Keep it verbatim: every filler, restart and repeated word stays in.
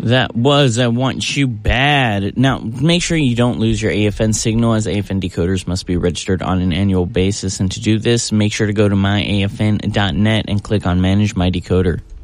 That was I Want You Bad. Now, make sure you don't lose your A F N signal, as A F N decoders must be registered on an annual basis. And to do this, make sure to go to my A F N dot net and click on Manage My Decoder.